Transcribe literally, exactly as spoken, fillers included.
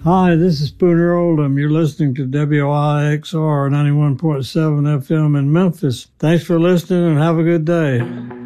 Hi, this is Spooner Oldham. You're listening to W I X R ninety-one point seven F M in Memphis. Thanks for listening and have a good day.